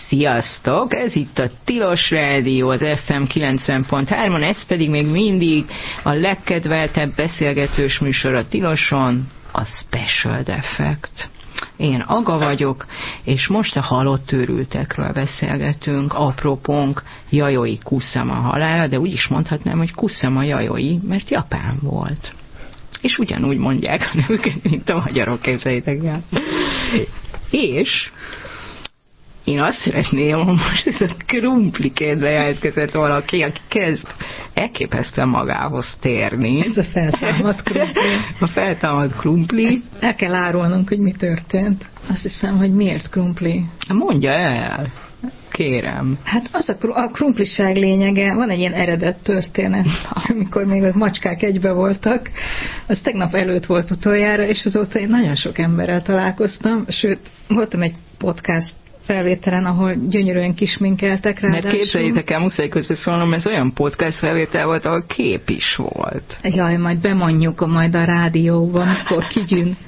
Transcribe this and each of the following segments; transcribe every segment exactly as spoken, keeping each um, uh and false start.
Sziasztok! Ez itt a Tilos Rádió, az ef em kilencven pont három, ez pedig még mindig a legkedveltebb beszélgetős műsor a Tiloson, a Special Defect. Én Aga vagyok, és most a halott őrültekről beszélgetünk, apropónk Yayoi Kusama halála, de úgy is mondhatnám, hogy Kusama Yayoi, mert japán volt. És ugyanúgy mondják a nőket, mint a magyarok, képzeljétek el. És én azt szeretném, hogy most ez a krumplikédbe jelentkezett valaki, aki kezd elképesztően magához térni. Ez a feltámadt krumpli. A feltámadt krumpli. El kell árulnunk, hogy mi történt. Azt hiszem, hogy miért krumpli. Mondja el, kérem. Hát az a, a krumpliság lényege, van egy ilyen eredet történet, amikor még a macskák egybe voltak, az tegnap előtt volt utoljára, és azóta én nagyon sok emberrel találkoztam, sőt, voltam egy podcast felvételen, ahol gyönyörűen kisminkeltek rá. Mert képzeljétek el, muszáj közben szólnom, ez olyan podcast felvétel volt, ahol kép is volt. Jaj, majd bemondjuk a majd a rádióban, amikor kigyűn.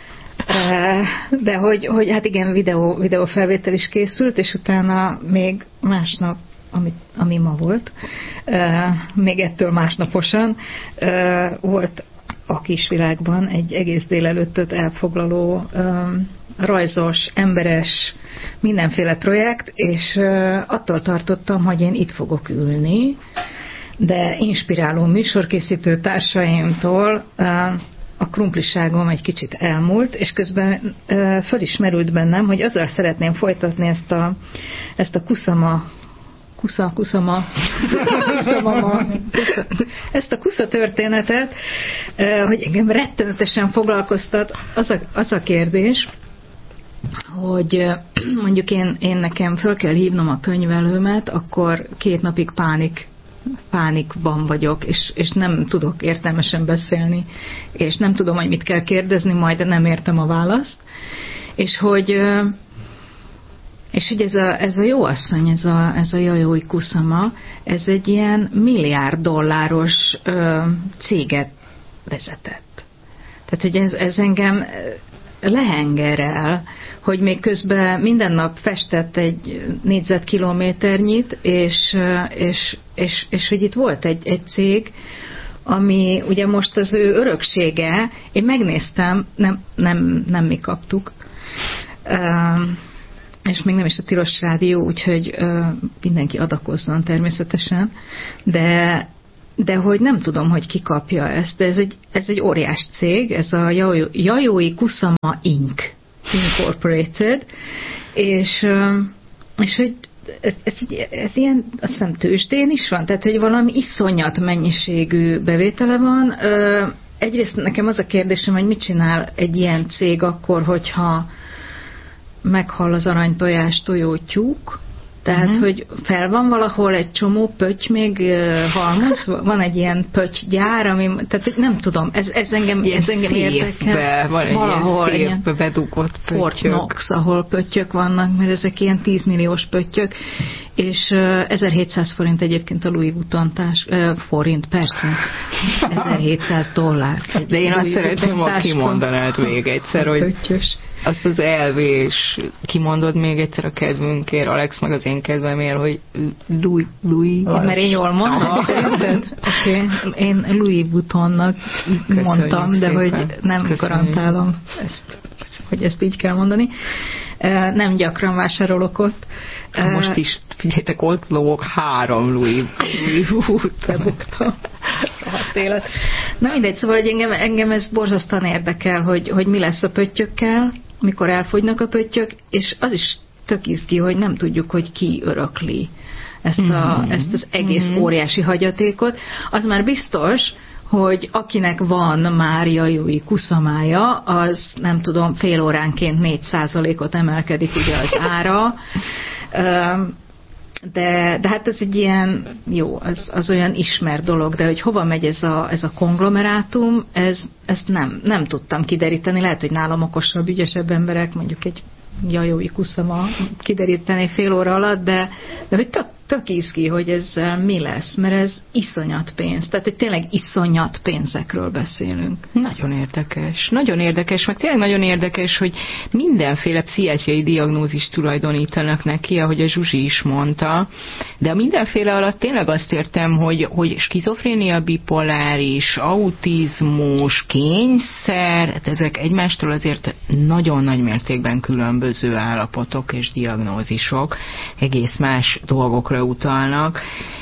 De hogy, hogy hát igen, videó, videó felvétel is készült, és utána még másnap, ami, ami ma volt, még ettől másnaposan volt a kisvilágban egy egész délelőttöt elfoglaló rajzos, emberes, mindenféle projekt, és attól tartottam, hogy én itt fogok ülni, de inspiráló műsorkészítő társaimtól a krumpliságom egy kicsit elmúlt, és közben fölismerült bennem, hogy azzal szeretném folytatni ezt a, ezt a Kusama Kusza, Kusama, Kusamama, kusza, ezt a kusza történetet, hogy engem rettenetesen foglalkoztat az a, az a kérdés, hogy mondjuk én, én nekem föl kell hívnom a könyvelőmet, akkor két napig pánik, pánikban vagyok, és, és nem tudok értelmesen beszélni, és nem tudom, hogy mit kell kérdezni, majd nem értem a választ, és hogy és hogy ez a, ez a jó asszony, ez a, ez a Yayoi Kusama, ez egy ilyen milliárd dolláros ö, céget vezetett. Tehát, hogy ez, ez engem lehengerel, hogy még közben minden nap festett egy négyzetkilométernyit, és, és, és, és hogy itt volt egy, egy cég, ami ugye most az ő öröksége, én megnéztem, nem, nem, nem mi kaptuk, és még nem is a Tilos Rádió, úgyhogy mindenki adakozzon természetesen, de de hogy nem tudom, hogy ki kapja ezt, de ez egy, ez egy óriás cég, ez a Yayoi Kusama incorporated. Incorporated, és, és hogy ez, ez, ez ilyen, azt hiszem tőzsdén is van, tehát hogy valami iszonyat mennyiségű bevétele van. Egyrészt nekem az a kérdésem, hogy mit csinál egy ilyen cég akkor, hogyha meghal az aranytojás tojótyúk, tehát, uh-huh. hogy fel van valahol egy csomó pötty még uh, halmoz, van egy ilyen pöttygyár, ami, tehát nem tudom, ez, ez engem, ez engem érdekel. Van egy valahol ilyen szépbe bedugott pöttyök. Fort Knox, ahol pöttyök vannak, mert ezek ilyen tízmilliós pöttyök, és uh, ezerhétszáz forint egyébként a Louis Vuitton társ, uh, forint, persze, ezerhétszáz dollár. De én azt szeretném, ha kimondanád még egyszer, hogy pöttyös. Azt az elvés, kimondod még egyszer a kedvünkért, Alex meg az én kedvemért, hogy Louis... Louis mert én jól mondom, szerinted? Oké, okay. Én Louis Vuittonnak mondtam, de szépen. Hogy nem Köszönjük. Garantálom ezt, hogy ezt így kell mondani. Nem gyakran vásárolok ott. Most is, figyeljetek, ott lóg három Louis Vuitton. élet. Na mindegy, szóval, hogy engem, engem ez borzasztóan érdekel, hogy, hogy mi lesz a pöttyökkel, mikor elfogynak a pöttyök, és az is tök izgi, hogy nem tudjuk, hogy ki örökli ezt, a, mm-hmm. ezt az egész mm-hmm. óriási hagyatékot. Az már biztos, hogy akinek van már Yayoi Kusamája, az nem tudom, fél óránként négy százalékot emelkedik ugye az ára. De, de hát ez egy ilyen, jó, az, az olyan ismert dolog, de hogy hova megy ez a, ez a konglomerátum, ez, ezt nem, nem tudtam kideríteni. Lehet, hogy nálam okosabb, ügyesebb emberek, mondjuk egy Yayoi Kusama kideríteni fél óra alatt, de, de hogy tök, tök izgi, hogy ezzel mi lesz, mert ez iszonyat pénz. Tehát, hogy tényleg iszonyat pénzekről beszélünk. Nagyon érdekes. Nagyon érdekes, meg tényleg nagyon érdekes, hogy mindenféle pszichiátriai diagnózist tulajdonítanak neki, ahogy a Zsuzsi is mondta, de a mindenféle alatt tényleg azt értem, hogy, hogy skizofrénia, bipoláris, autizmus, kényszer, hát ezek egymástól azért nagyon nagy mértékben különböző állapotok és diagnózisok, egész más dolgokra utalnak.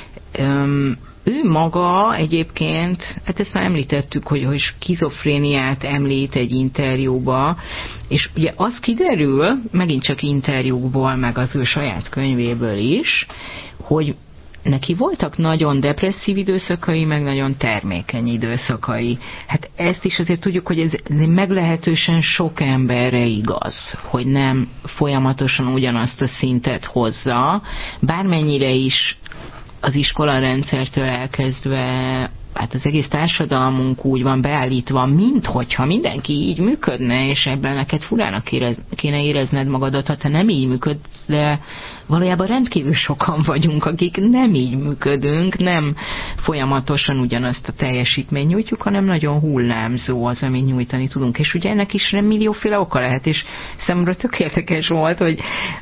Öm, ő maga egyébként, hát ezt már említettük, hogy, hogy skizofréniát említ egy interjúba, és ugye az kiderül, megint csak interjúkból, meg az ő saját könyvéből is, hogy neki voltak nagyon depresszív időszakai, meg nagyon termékeny időszakai. Hát ezt is azért tudjuk, hogy ez meglehetősen sok emberre igaz, hogy nem folyamatosan ugyanazt a szintet hozza, bármennyire is az iskolarendszertől elkezdve, hát az egész társadalmunk úgy van beállítva, minthogyha mindenki így működne, és ebben neked furának érez, kéne érezned magadat, ha te nem így működsz, de valójában rendkívül sokan vagyunk, akik nem így működünk, nem folyamatosan ugyanazt a teljesítményt nyújtjuk, hanem nagyon hullámzó az, amit nyújtani tudunk. És ugye ennek is nem millióféle oka lehet, és számomra tök érdekes volt, hogy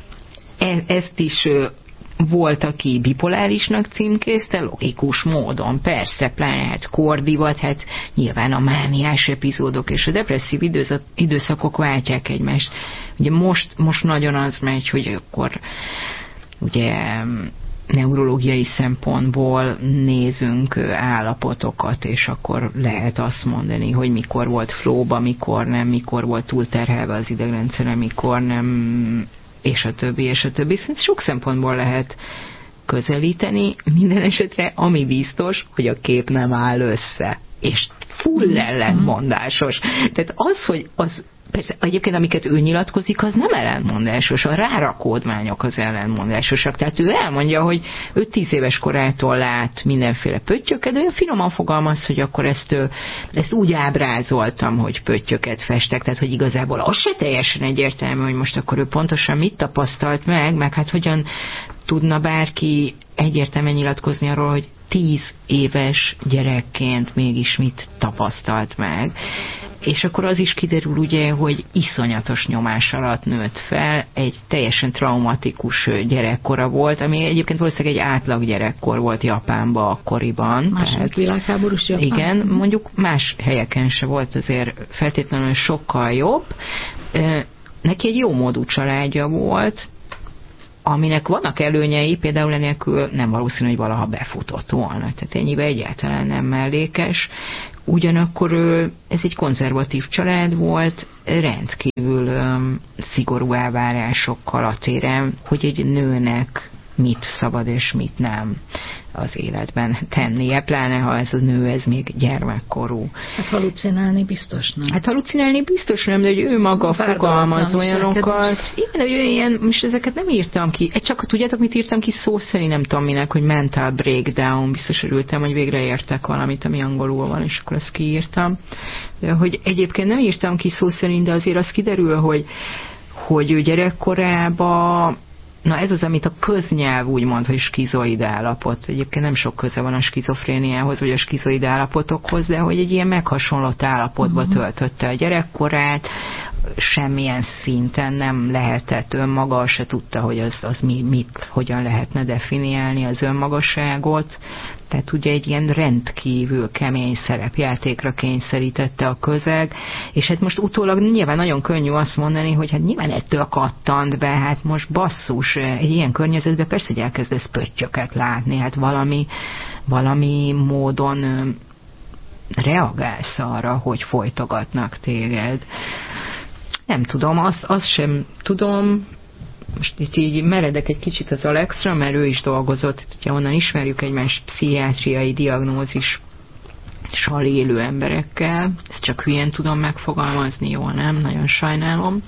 e- ezt is volt, aki bipolárisnak címkézte, logikus módon, persze, pláne hát kordivat, hát nyilván a mániás epizódok és a depresszív időszak, időszakok váltják egymást. Ugye most, most nagyon az megy, hogy akkor ugye neurológiai szempontból nézünk állapotokat, és akkor lehet azt mondani, hogy mikor volt flowba, mikor nem, mikor volt túlterhelve az idegrendszere, mikor nem, és a többi, és a többi. Sok szempontból lehet közelíteni, minden esetre, ami biztos, hogy a kép nem áll össze. És full ellentmondásos. Tehát az, hogy az, persze egyébként amiket ő nyilatkozik, az nem ellentmondásos, a rárakódmányok az ellentmondásosak. Tehát ő elmondja, hogy ő tíz éves korától lát mindenféle pöttyöket, de olyan finoman fogalmaz, hogy akkor ezt, ezt úgy ábrázoltam, hogy pöttyöket festek, tehát hogy igazából az se teljesen egyértelmű, hogy most akkor ő pontosan mit tapasztalt meg, meg hát hogyan tudna bárki egyértelműen nyilatkozni arról, hogy tíz éves gyerekként mégis mit tapasztalt meg. És akkor az is kiderül ugye, hogy iszonyatos nyomás alatt nőtt fel, egy teljesen traumatikus gyerekkora volt, ami egyébként valószínűleg egy átlag gyerekkor volt Japánban akkoriban. Második világháborús Japán. Igen, mondjuk más helyeken se volt azért feltétlenül sokkal jobb. Neki egy jó módú családja volt, aminek vannak előnyei, például enélkül nem valószínű, hogy valaha befutott volna. Tehát ennyiben egyáltalán nem mellékes. Ugyanakkor ez egy konzervatív család volt, rendkívül um, szigorú elvárásokkal a téren, hogy egy nőnek mit szabad és mit nem az életben tennie, pláne ha ez a nő, ez még gyermekkorú. Hát halucinálni biztos nem. Hát halucinálni biztos nem, de hogy ő maga fogalmaz olyanokat. Igen, hogy ő ilyen, most ezeket nem írtam ki. Csak tudjátok, mit írtam ki szó szerint, nem tudom minek, hogy mental breakdown. Biztos örültem, hogy végre értek valamit, ami angolul van, és akkor ezt kiírtam. De hogy egyébként nem írtam ki szó szerint, de azért az kiderül, hogy, hogy ő gyerekkorában, na ez az, amit a köznyelv úgy mond, hogy skizoid állapot. Egyébként nem sok köze van a skizofréniához, vagy a skizoid állapotokhoz, de hogy egy ilyen meghasonlott állapotba töltötte a gyerekkorát, semmilyen szinten nem lehetett önmaga, se tudta, hogy az, az mi, mit, hogyan lehetne definiálni az önmagasságot. Tehát ugye egy ilyen rendkívül kemény szerepjátékra kényszerítette a közeg, és hát most utólag nyilván nagyon könnyű azt mondani, hogy hát nyilván ettől kattant be, hát most basszus, egy ilyen környezetben persze, hogy elkezdesz pöttyöket látni, hát valami, valami módon reagálsz arra, hogy folytogatnak téged. Nem tudom, azt, azt sem tudom, most itt így meredek egy kicsit az Alexra, mert ő is dolgozott, ugye onnan ismerjük egymás pszichiátriai diagnózissal élő emberekkel, ezt csak hülyén tudom megfogalmazni, jól nem, nagyon sajnálom.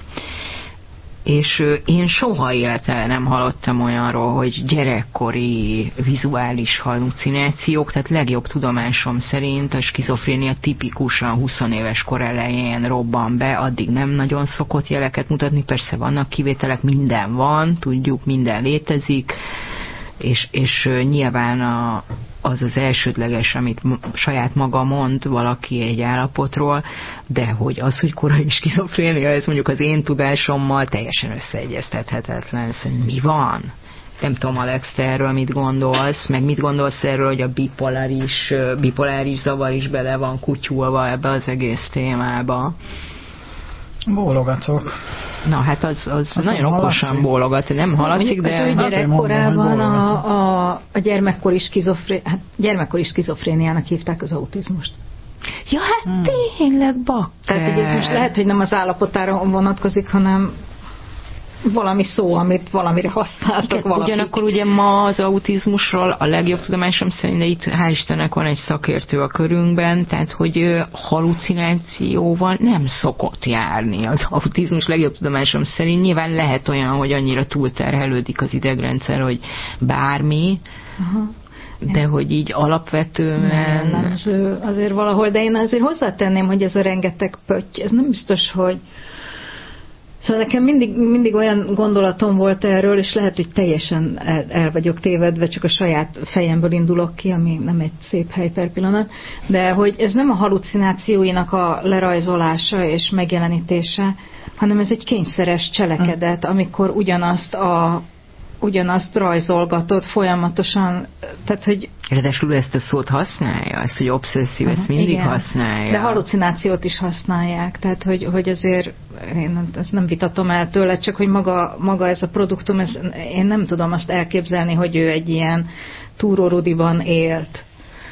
És én soha életemben nem hallottam olyanról, hogy gyerekkori vizuális hallucinációk, tehát legjobb tudomásom szerint a skizofrénia tipikusan húsz éves kor elején robban be, addig nem nagyon szokott jeleket mutatni, persze vannak kivételek, minden van, tudjuk, minden létezik, és, és nyilván a, az az elsődleges, amit saját maga mond valaki egy állapotról, de hogy az, hogy korai skizofrénia, ez mondjuk az én tudásommal teljesen összeegyeztethetetlen. Szóval mi van? Nem tudom, Alex, te erről mit gondolsz, meg mit gondolsz erről, hogy a bipoláris, bipoláris zavar is bele van kutyulva ebbe az egész témába? Bólogatok. Na, hát az, az, az nagyon okosan bólogat, nem hallatszik, de... Az ő gyerekkorában a, a, a gyermekkori skizofré, hát gyermekkori skizofréniának hívták az autizmust. Ja, hát hmm. tényleg, bakker. Tehát, hogy ez most lehet, hogy nem az állapotára vonatkozik, hanem valami szó, amit valamire használtak valakik. Ugyanakkor ugye ma az autizmusról a legjobb tudomásom szerint, de itt hál' Istennek van egy szakértő a körünkben, tehát hogy halucinációval nem szokott járni az autizmus legjobb tudomásom szerint. Nyilván lehet olyan, hogy annyira túlterhelődik az idegrendszer, hogy bármi, aha. De én hogy így alapvetően... Nem, nem, azért valahol, de én azért hozzátenném, hogy ez a rengeteg pötty, ez nem biztos, hogy Szóval nekem mindig, mindig olyan gondolatom volt erről, és lehet, hogy teljesen el, el vagyok tévedve, csak a saját fejemből indulok ki, ami nem egy szép hely per pillanat, de hogy ez nem a halucinációinak a lerajzolása és megjelenítése, hanem ez egy kényszeres cselekedet, amikor ugyanazt a ugyanazt rajzolgatod folyamatosan, tehát, hogy... Ráadásul ezt a szót használja, ezt, hogy obszesszív, ezt mindig igen, használja. De halucinációt is használják, tehát, hogy, hogy azért én ezt nem vitatom el tőle, csak hogy maga, maga ez a produktum, ez, én nem tudom azt elképzelni, hogy ő egy ilyen túrórudiban élt,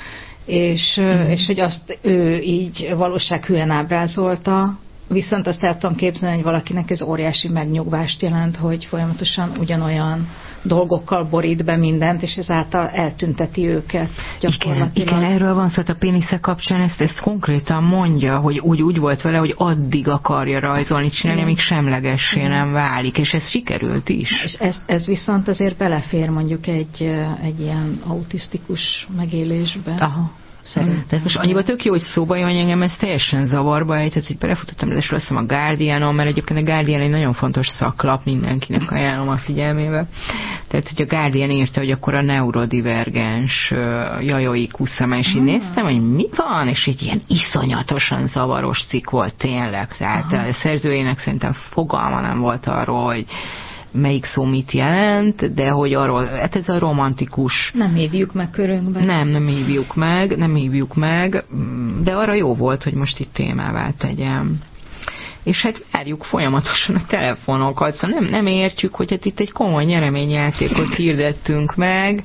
és, mm. és hogy azt ő így valósághűen ábrázolta, viszont azt el tudom képzelni, hogy valakinek ez óriási megnyugvást jelent, hogy folyamatosan ugyanolyan dolgokkal borít be mindent, és ezáltal eltünteti őket gyakorlatilag. Igen, igen, erről van szó, a pénisze kapcsán ezt, ezt konkrétan mondja, hogy úgy, úgy volt vele, hogy addig akarja rajzolni, csinálni, amíg semlegessé nem válik, és ez sikerült is. És ez, ez viszont azért belefér mondjuk egy, egy ilyen autisztikus megélésbe. Aha. Szerintem. Tehát most annyiban tök jó, hogy szóba jön, engem ez teljesen zavarba ejtett, hogy belefutottam, de azt hiszem a Guardianon, mert egyébként a Guardian egy nagyon fontos szaklap, mindenkinek ajánlom a figyelmébe. Tehát, hogy a Guardian írta, hogy akkor a neurodivergens jajoi kuszama, és így néztem, hogy mi van, és egy ilyen iszonyatosan zavaros cikk volt tényleg. Tehát aha. A szerzőjének szerintem fogalma nem volt arról, hogy melyik szó mit jelent, de hogy arról, hát ez a romantikus... Nem hívjuk meg körünkben. Nem, nem hívjuk meg, nem hívjuk meg, de arra jó volt, hogy most itt témává tegyem. És hát várjuk folyamatosan a telefonokat, szóval nem, nem értjük, hogy hát itt egy komoly nyereményjátékot hirdettünk meg,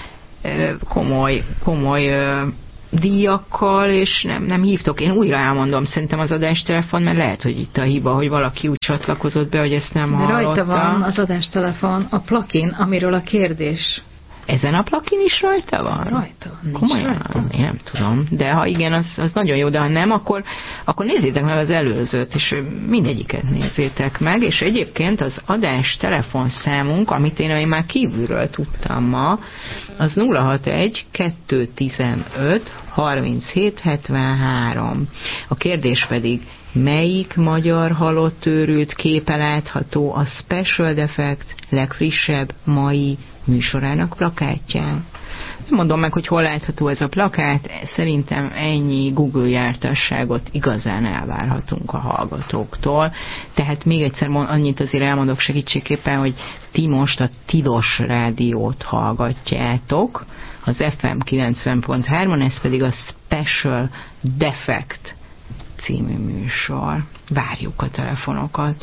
komoly, komoly díjakkal, és nem, nem hívtok. Én újra elmondom szerintem az adástelefon, mert lehet, hogy itt a hiba, hogy valaki úgy csatlakozott be, hogy ezt nem hallotta. Rajta van az adástelefon, a plugin, amiről a kérdés. Ezen a plugin is rajta van? Rajta. Komolyan? Rajta. Én nem tudom. De ha igen, az, az nagyon jó, de ha nem, akkor, akkor nézzétek meg az előzőt, és mindegyiket nézzétek meg, és egyébként az adás telefonszámunk, amit én, én már kívülről tudtam ma, az nulla hatvanegy kettőszáztizenöt harminchét hetvenhárom. A kérdés pedig, melyik magyar halott őrült képe látható a Special Defect legfrissebb mai műsorának plakátján? Mondom meg, hogy hol látható ez a plakát, szerintem ennyi Google jártasságot igazán elvárhatunk a hallgatóktól. Tehát még egyszer annyit azért elmondok segítségképpen, hogy ti most a Tilos Rádiót hallgatjátok, az ef em kilencven pont három, ez pedig a Special Defect című műsor. Várjuk a telefonokat.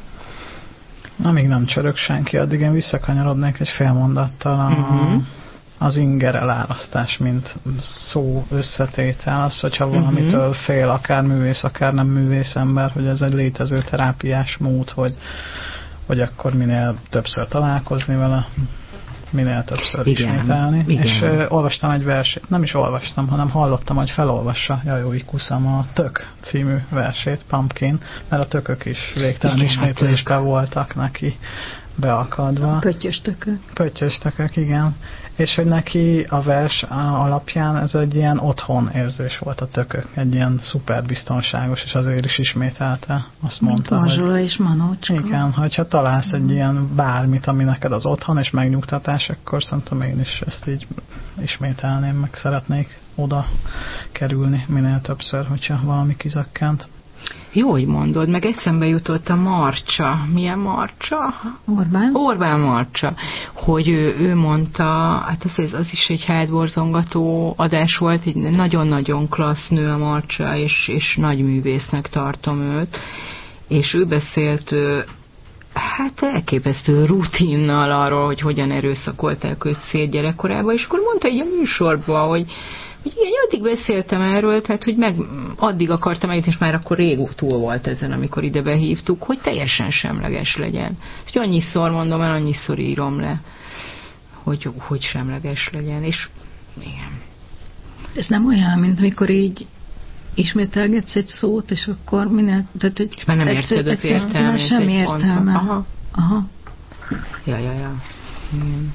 Amíg nem csörög senki, addig én visszakanyarodnék egy fél mondattal a, uh-huh. az inger elárasztás, mint szó összetétel. Az, hogyha valamitől uh-huh. fél, akár művész, akár nem művész ember, hogy ez egy létező terápiás mód, hogy, hogy akkor minél többször találkozni vele, minél többször ismételni. És uh, olvastam egy versét, nem is olvastam, hanem hallottam, hogy felolvassa Jajoi Kusama a Tök című versét, Pumpkin, mert a tökök is végtelen ismétlésben voltak neki beakadva. Pöttyöstökök. Pöttyöstökök, igen. És hogy neki a vers alapján ez egy ilyen otthon érzés volt a tökök. Egy ilyen szuper biztonságos, és azért is ismételte. Azt mondta, mint Mazsola hogy... és Manócska. Igen, hogyha találsz egy ilyen bármit, ami neked az otthon és megnyugtatás, akkor szerintem én is ezt így ismételném, meg szeretnék oda kerülni minél többször, hogyha valami kizökkent. Jó, hogy mondod, meg eszembe jutott a Marcsa. Milyen Marcsa? Orbán? Orbán Marcsa. Hogy ő, ő mondta, hát az, az is egy hátborzongató adás volt, egy nagyon-nagyon klassz nő a Marcsa, és, és nagy művésznek tartom őt. És ő beszélt hát elképesztő rutinnal arról, hogy hogyan erőszakolták őt szét gyerekkorában, és akkor mondta így a műsorban, hogy hogy igen, addig beszéltem erről, tehát hogy meg, addig akartam eljutni, és már akkor rég túl volt ezen, amikor ide behívtuk, hogy teljesen semleges legyen. Hogy annyiszor mondom el, annyiszor írom le, hogy, hogy semleges legyen, és igen. Ez nem olyan, mint amikor így ismételgetsz egy szót, és akkor minél... Tehát, hogy és már nem érted az értelmét. Sem értelme. Aha. Aha. Ja, ja, ja. Igen.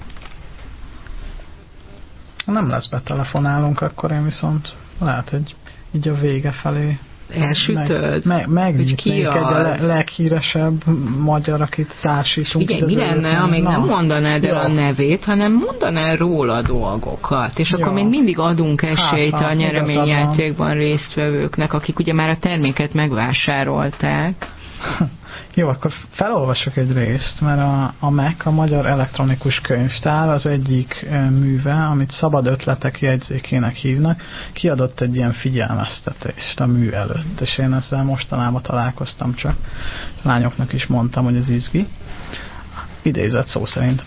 Nem lesz betelefonálunk, akkor én viszont lehet, hogy így a vége felé elsütöd? Meg, meg, megnyitnék egy a le, leghíresebb magyar, akit társítunk. Igen, mi lenne, amíg nem mondanád el a nevét, hanem mondanád róla dolgokat, és akkor még mindig adunk esélyt hát, a nyereményjátékban résztvevőknek, akik ugye már a terméket megvásárolták. Jó, akkor felolvasok egy részt, mert a, a em e ká, a Magyar Elektronikus Könyvtár az egyik műve, amit Szabad Ötletek jegyzékének hívnak, kiadott egy ilyen figyelmeztetést a mű előtt, és én ezzel mostanában találkoztam csak. Lányoknak is mondtam, hogy ez izgi. Idézet szó szerint.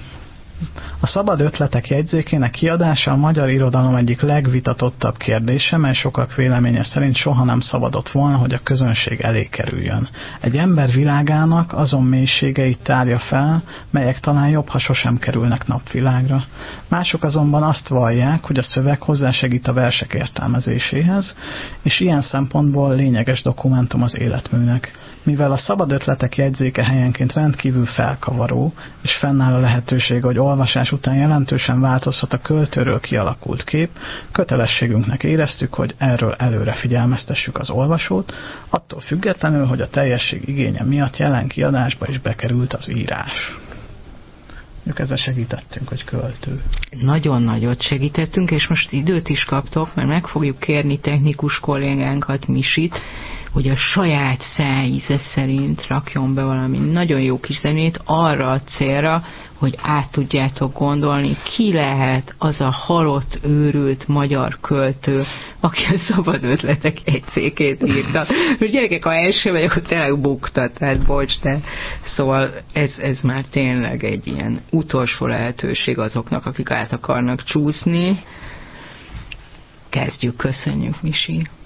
A Szabad Ötletek jegyzékének kiadása a magyar irodalom egyik legvitatottabb kérdése, mely sokak véleménye szerint soha nem szabadott volna, hogy a közönség elé kerüljön. Egy ember világának azon mélységeit tárja fel, melyek talán jobb, ha sosem kerülnek napvilágra. Mások azonban azt vallják, hogy a szöveg hozzásegít a versek értelmezéséhez, és ilyen szempontból lényeges dokumentum az életműnek. Mivel a Szabad Ötletek jegyzéke helyenként rendkívül felkavaró, és fennáll a lehetőség, hogy olvasás után jelentősen változhat a költőről kialakult kép, kötelességünknek éreztük, hogy erről előre figyelmeztessük az olvasót, attól függetlenül, hogy a teljesség igénye miatt jelen kiadásba is bekerült az írás. Mondjuk ezzel segítettünk, hogy költő. Nagyon nagyot segítettünk, és most időt is kaptok, mert meg fogjuk kérni technikus kollégánkat, Misit, hogy a saját szájíze szerint rakjon be valami nagyon jó kis zenét arra a célra, hogy át tudjátok gondolni, ki lehet az a halott, őrült magyar költő, aki a Szabad Ötletek jegyzékét írta. Most gyerekek, ha első vagy, akkor tényleg bukta, tehát bocs, de szóval ez, ez már tényleg egy ilyen utolsó lehetőség azoknak, akik át akarnak csúszni. Kezdjük, köszönjük, Misi.